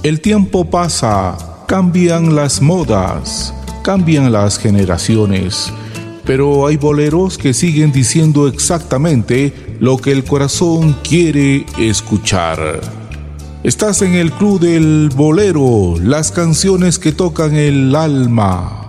El tiempo pasa, cambian las modas, cambian las generaciones, pero hay boleros que siguen diciendo exactamente lo que el corazón quiere escuchar. Estás en el Club del Bolero, las canciones que tocan el alma.